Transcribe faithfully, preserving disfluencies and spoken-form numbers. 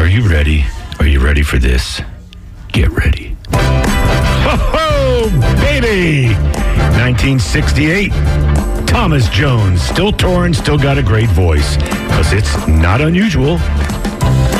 are you ready? Are you ready for this? Get ready. Ho, ho, baby! nineteen sixty-eight. Thomas Jones, still touring, still got a great voice, because it's not unusual.